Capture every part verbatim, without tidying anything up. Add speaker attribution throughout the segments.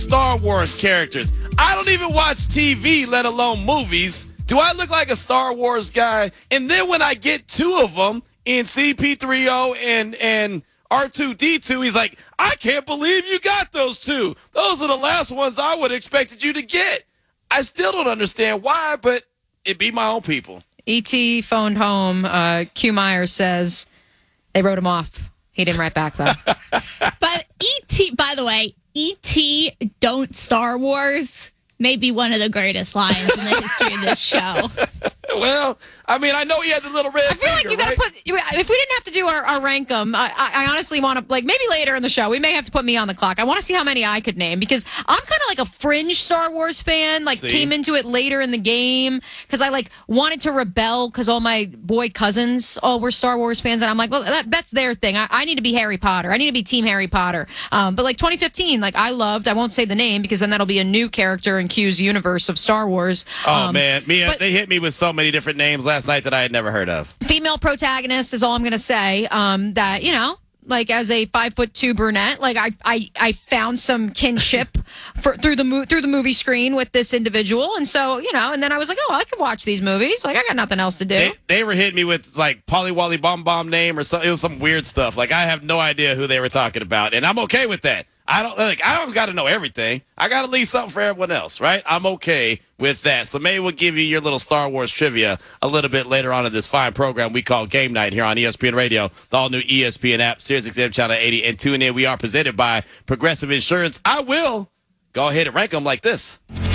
Speaker 1: Star Wars characters. I don't even watch T V, let alone movies. Do I look like a Star Wars guy? And then when I get two of them in C P three O and and R two D two, he's like, I can't believe you got those two. Those are the last ones I would have expected you to get. I still don't understand why, but it be my own people.
Speaker 2: E T phoned home. Uh, Q Myers says they wrote him off. He didn't write back, though.
Speaker 3: But E T, by the way, E T Don't Star Wars may be one of the greatest lines in the history of this show.
Speaker 1: Well, I mean, I know he had the little red
Speaker 2: I feel
Speaker 1: finger,
Speaker 2: like you got to
Speaker 1: right?
Speaker 2: put, if we didn't have to do our, our rank them, I, I honestly want to, like, maybe later in the show, we may have to put me on the clock. I want to see how many I could name because I'm kind of like a fringe Star Wars fan, like,
Speaker 1: See?
Speaker 2: came into it later in the game because I, like, wanted to rebel because all my boy cousins all were Star Wars fans. And I'm like, well, that, that's their thing. I, I need to be Harry Potter. I need to be Team Harry Potter. Um, but, like, twenty fifteen, like, I loved, I won't say the name because then that'll be a new character in Q's universe of Star Wars.
Speaker 1: Oh,
Speaker 2: um,
Speaker 1: man. Mia,
Speaker 2: but-
Speaker 1: they hit me with so many different names last night that I had never heard of.
Speaker 2: Female protagonist is all I'm going to say. Um, that, you know, like as a five foot two brunette, like I, I, I found some kinship for through the mo- through the movie screen with this individual, and so you know, and then I was like, oh, I could watch these movies. Like I got nothing else to do.
Speaker 1: They, they were hitting me with like Polly Wally Bomb Bomb name or something. It was some weird stuff. Like I have no idea who they were talking about, and I'm okay with that. I don't like. I don't got to know everything. I got to leave something for everyone else, right? I'm okay with that. So maybe we'll give you your little Star Wars trivia a little bit later on in this fine program we call Game Night here on E S P N Radio, the all new E S P N app, Sirius X M Channel eighty, and tune in. We are presented by Progressive Insurance. I will go ahead and rank them like this.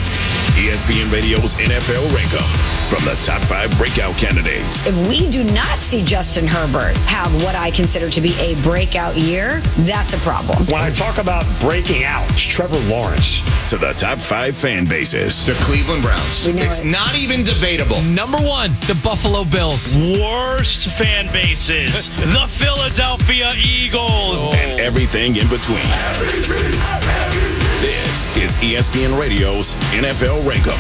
Speaker 4: E S P N Radio's N F L Rank-Up from the top five breakout candidates.
Speaker 5: If we do not see Justin Herbert have what I consider to be a breakout year, that's a problem.
Speaker 6: When I talk about breaking out, it's Trevor Lawrence.
Speaker 4: To the top five fan bases.
Speaker 7: The Cleveland Browns.
Speaker 5: We know
Speaker 7: It's
Speaker 5: it.
Speaker 7: not even debatable.
Speaker 8: Number one, the Buffalo Bills.
Speaker 9: Worst fan bases, the Philadelphia Eagles.
Speaker 4: And everything in between. This is E S P N Radio's N F L Rank-Up.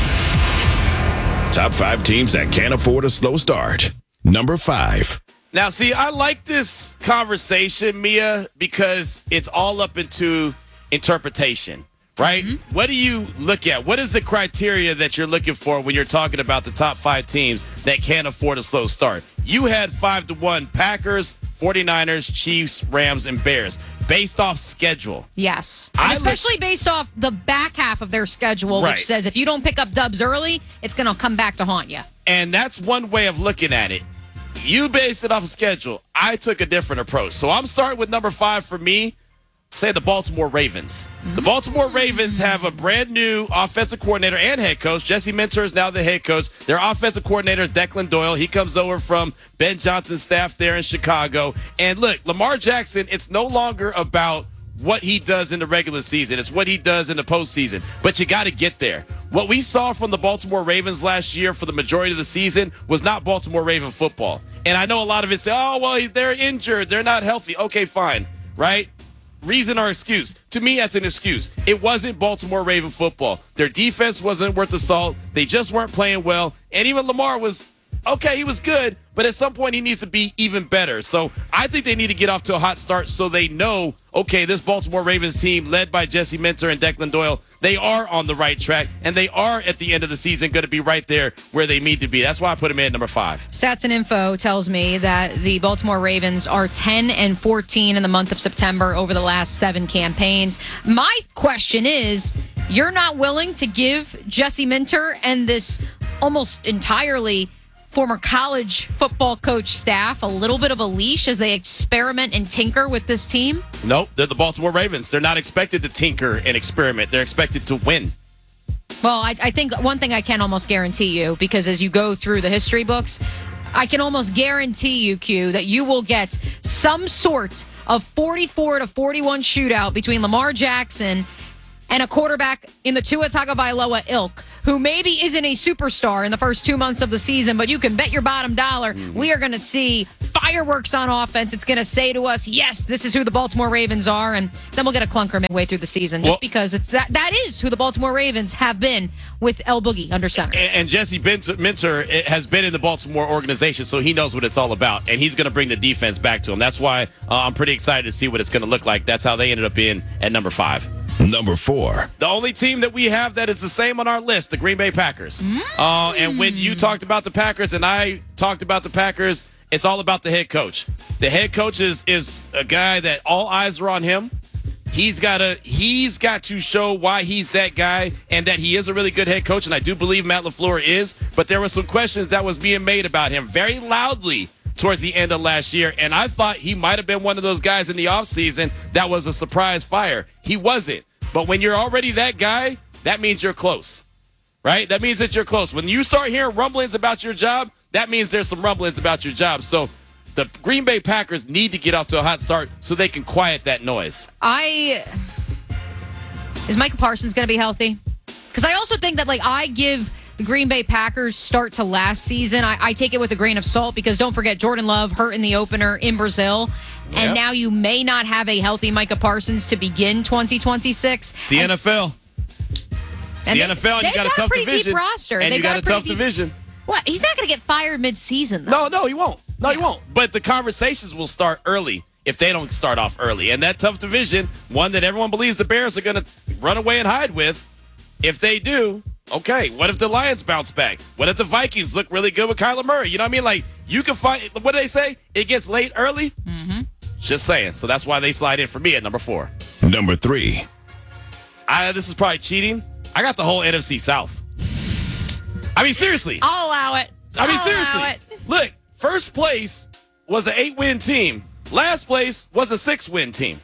Speaker 4: Top five teams that can't afford a slow start. Number five.
Speaker 1: Now, see, I like this conversation, Mia, because it's all up into interpretation, right? Mm-hmm. What do you look at? What is the criteria that you're looking for when you're talking about the top five teams that can't afford a slow start? You had five to one Packers, 49ers, Chiefs, Rams, and Bears based off schedule.
Speaker 2: Yes.
Speaker 1: I
Speaker 2: And especially look- based off the back half of their schedule,
Speaker 1: Right.
Speaker 2: which says if you don't pick up dubs early, it's going to come back to haunt you.
Speaker 1: And that's one way of looking at it. You based it off a schedule. I took a different approach. So I'm starting with number five for me. Say the Baltimore Ravens. The Baltimore Ravens have a brand new offensive coordinator and head coach. Jesse Minter is now the head coach. Their offensive coordinator is Declan Doyle. He comes over from Ben Johnson's staff there in Chicago. And look, Lamar Jackson, it's no longer about what he does in the regular season. It's what he does in the postseason. But you got to get there. What we saw from the Baltimore Ravens last year for the majority of the season was not Baltimore Raven football. And I know a lot of it say, oh, well, they're injured. They're not healthy. Okay, fine, right? Reason or excuse. To me, that's an excuse. It wasn't Baltimore Raven football. Their defense wasn't worth the salt. They just weren't playing well. And even Lamar was, okay, he was good, but at some point he needs to be even better. So I think they need to get off to a hot start so they know, okay, this Baltimore Ravens team led by Jesse Minter and Declan Doyle, they are on the right track, and they are at the end of the season going to be right there where they need to be. That's why I put them in at number five.
Speaker 2: Stats and Info tells me that the Baltimore Ravens are ten and fourteen in the month of September over the last seven campaigns. My question is, you're not willing to give Jesse Minter and this almost entirely former college football coach staff a little bit of a leash as they experiment and tinker with this team?
Speaker 1: Nope, they're the Baltimore Ravens. They're not expected to tinker and experiment. They're expected to win.
Speaker 2: Well, I, I think one thing I can almost guarantee you, because as you go through the history books, I can almost guarantee you, Q, that you will get some sort of forty-four to forty-one shootout between Lamar Jackson and a quarterback in the Tua Tagovailoa ilk, who maybe isn't a superstar in the first two months of the season, but you can bet your bottom dollar mm-hmm. we are going to see fireworks on offense. It's going to say to us, yes, this is who the Baltimore Ravens are, and then we'll get a clunker midway through the season, just well, because it's that that is who the Baltimore Ravens have been with El Boogie under center.
Speaker 1: And, and Jesse Minter has been in the Baltimore organization, so he knows what it's all about, and he's going to bring the defense back to him. That's why uh, I'm pretty excited to see what it's going to look like. That's how they ended up being at number five.
Speaker 4: Number four.
Speaker 1: The only team that we have that is the same on our list, the Green Bay Packers.
Speaker 2: Mm.
Speaker 1: Uh, and when you talked about the Packers and I talked about the Packers, it's all about the head coach. The head coach is, is a guy that all eyes are on him. He's got to he's got to show why he's that guy and that he is a really good head coach, and I do believe Matt LaFleur is. But there were some questions that was being made about him very loudly towards the end of last year, and I thought he might have been one of those guys in the offseason that was a surprise fire. He wasn't. But when you're already that guy, that means you're close, right? That means that you're close. When you start hearing rumblings about your job, that means there's some rumblings about your job. So the Green Bay Packers need to get off to a hot start so they can quiet that noise.
Speaker 2: I is Micah Parsons going to be healthy? Because I also think that like I give the Green Bay Packers start to last season. I, I take it with a grain of salt because don't forget Jordan Love hurt in the opener in Brazil.
Speaker 1: Yep.
Speaker 2: And now you may not have a healthy Micah Parsons to begin twenty twenty-six.
Speaker 1: It's the
Speaker 2: and,
Speaker 1: N F L. It's
Speaker 2: and
Speaker 1: the
Speaker 2: they,
Speaker 1: N F L, and you got a tough
Speaker 2: pretty
Speaker 1: division.
Speaker 2: Deep roster.
Speaker 1: And
Speaker 2: they
Speaker 1: you got, got a tough
Speaker 2: deep,
Speaker 1: division.
Speaker 2: What? He's not going to get fired mid-season, though.
Speaker 1: No, no, he won't. No,
Speaker 2: yeah.
Speaker 1: he won't. But the conversations will start early if they don't start off early. And that tough division, one that everyone believes the Bears are going to run away and hide with, if they do, okay, what if the Lions bounce back? What if the Vikings look really good with Kyler Murray? You know what I mean? Like, you can find, what do they say? It gets late early?
Speaker 2: Mm-hmm.
Speaker 1: Just saying. So that's why they slide in for me at number four.
Speaker 4: Number three.
Speaker 1: I, this is probably cheating. I got the whole N F C South. I mean, seriously.
Speaker 2: I'll allow it.
Speaker 1: I mean,
Speaker 2: I'll
Speaker 1: seriously.
Speaker 2: allow it.
Speaker 1: Look, first place was an eight-win team. Last place was a six-win team.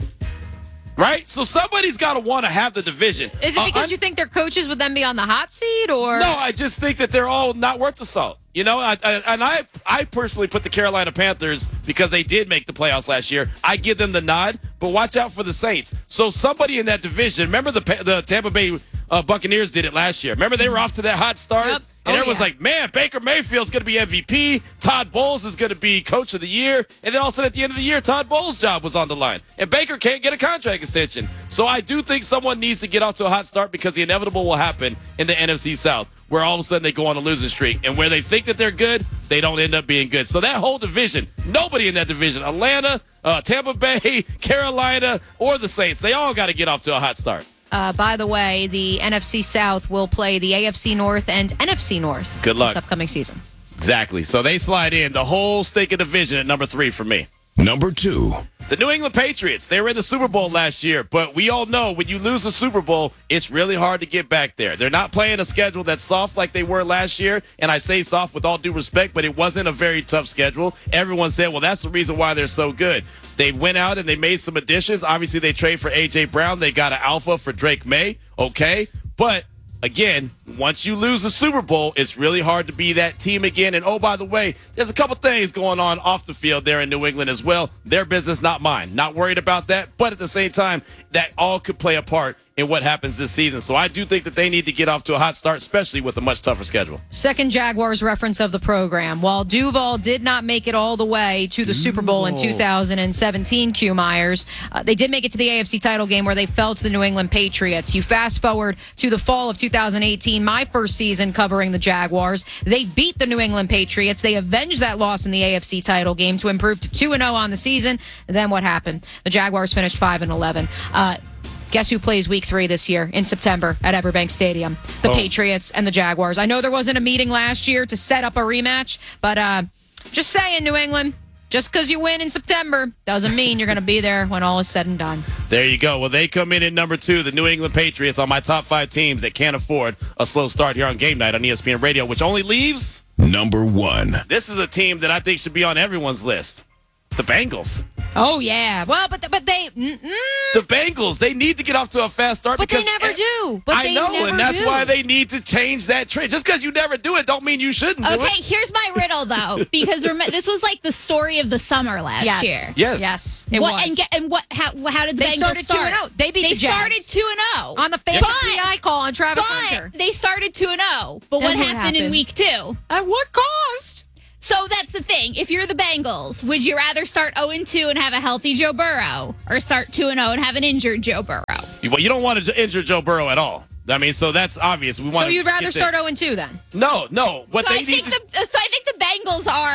Speaker 1: Right? So somebody's got to want to have the division.
Speaker 2: Is it because
Speaker 1: uh,
Speaker 2: you think their coaches would then be on the hot seat, or
Speaker 1: no? I just think that they're all not worth the salt. You know, I, I, and I, I personally put the Carolina Panthers because they did make the playoffs last year. I give them the nod, but watch out for the Saints. So somebody in that division. Remember the the Tampa Bay uh, Buccaneers did it last year. Remember they were off to that hot start.
Speaker 2: Yep.
Speaker 1: And
Speaker 2: oh,
Speaker 1: everyone's
Speaker 2: yeah.
Speaker 1: like, man, Baker Mayfield's going to be M V P. Todd Bowles is going to be coach of the year. And then all of a sudden at the end of the year, Todd Bowles' job was on the line. And Baker can't get a contract extension. So I do think someone needs to get off to a hot start because the inevitable will happen in the N F C South, where all of a sudden they go on a losing streak. And where they think that they're good, they don't end up being good. So that whole division, nobody in that division, Atlanta, uh, Tampa Bay, Carolina, or the Saints, they all got to get off to a hot start.
Speaker 2: Uh, by the way, the N F C South will play the A F C North and N F C North
Speaker 1: Good luck.
Speaker 2: this upcoming season.
Speaker 1: Exactly. So they slide in the whole stinking division at number three for me.
Speaker 4: Number two.
Speaker 1: The New England Patriots, they were in the Super Bowl last year, but we all know when you lose the Super Bowl, it's really hard to get back there. They're not playing a schedule that's soft like they were last year, and I say soft with all due respect, but it wasn't a very tough schedule. Everyone said, well, that's the reason why they're so good. They went out and they made some additions. Obviously, they trade for A J. Brown. They got an alpha for Drake May, okay? But again, once you lose the Super Bowl, it's really hard to be that team again. And, oh, by the way, there's a couple things going on off the field there in New England as well. Their business, not mine. Not worried about that. But at the same time, that all could play a part in what happens this season. So I do think that they need to get off to a hot start, especially with a much tougher schedule.
Speaker 2: Second Jaguars reference of the program. While Duval did not make it all the way to the Super Bowl in two thousand seventeen, Q Myers, uh, they did make it to the A F C title game where they fell to the New England Patriots. You fast forward to the fall of two thousand eighteen, my first season covering the Jaguars. They beat the New England Patriots. They avenged that loss in the A F C title game to improve to two and oh on the season. And then what happened? The Jaguars finished five and eleven. Uh, Guess who plays week three this year in September at Everbank Stadium? The
Speaker 1: oh.
Speaker 2: Patriots and the Jaguars. I know there wasn't a meeting last year to set up a rematch, but uh, just saying, New England, just because you win in September doesn't mean you're going to be there when all is said and done.
Speaker 1: There you go. Well, they come in at number two, the New England Patriots, on my top five teams that can't afford a slow start here on Game Night on E S P N Radio, which only leaves
Speaker 4: number one.
Speaker 1: This is a team that I think should be on everyone's list. The Bengals.
Speaker 2: Oh, yeah. Well, but but they... Mm-mm.
Speaker 1: The Bengals, they need to get off to a fast start.
Speaker 2: But
Speaker 1: because
Speaker 2: they never do. But
Speaker 1: I
Speaker 2: they
Speaker 1: know,
Speaker 2: never
Speaker 1: and that's
Speaker 2: do.
Speaker 1: why they need to change that trend. Just because you never do it don't mean you shouldn't do
Speaker 3: Okay,
Speaker 1: it.
Speaker 3: here's my riddle though, because rem- this was like the story of the summer last
Speaker 2: Yes.
Speaker 3: year.
Speaker 1: Yes.
Speaker 2: Yes, it
Speaker 3: what
Speaker 2: was.
Speaker 3: and get, and what? How, how did the
Speaker 2: They
Speaker 3: Bengals
Speaker 2: started
Speaker 3: start?
Speaker 2: two and oh. They beat
Speaker 3: They
Speaker 2: the Jags.
Speaker 3: started two and oh
Speaker 2: On the fantasy eye call on Travis
Speaker 3: But
Speaker 2: Hunter.
Speaker 3: they started two and oh. But
Speaker 2: And
Speaker 3: what
Speaker 2: what
Speaker 3: happened in
Speaker 2: happened?
Speaker 3: week two?
Speaker 2: At what cost?
Speaker 3: So that's the thing. If you're the Bengals, would you rather start oh and two and have a healthy Joe Burrow, or start two and oh and have an injured Joe Burrow?
Speaker 1: Well, you don't want to injure Joe Burrow at all. I mean, so that's obvious. We want.
Speaker 2: So you'd rather
Speaker 1: get
Speaker 2: start
Speaker 1: the-
Speaker 2: oh and two then?
Speaker 1: No, no. What
Speaker 3: So
Speaker 1: they
Speaker 3: I
Speaker 1: need.
Speaker 3: think
Speaker 1: To,
Speaker 3: the so I think the Bengals are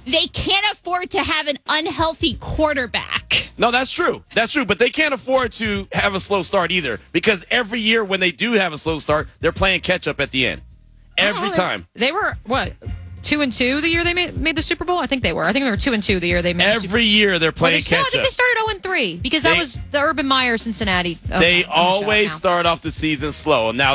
Speaker 3: they can't afford to have an unhealthy quarterback.
Speaker 1: No, that's true. That's true. But they can't afford to have a slow start either, because every year when they do have a slow start, they're playing catch up at the end. Every
Speaker 2: Oh,
Speaker 1: time.
Speaker 2: They were, what, two and two the year they made, made the Super Bowl? I think they were. I think they were two and two the year they made the Super Bowl.
Speaker 1: Every year they're
Speaker 2: Well,
Speaker 1: playing
Speaker 2: they, no, I
Speaker 1: catch
Speaker 2: think
Speaker 1: up.
Speaker 2: they started oh and three because that
Speaker 1: They-
Speaker 2: was the Urban Meyer Cincinnati.
Speaker 1: They
Speaker 2: Okay, I'm gonna shut up
Speaker 1: always
Speaker 2: now.
Speaker 1: start off the season slow. Now,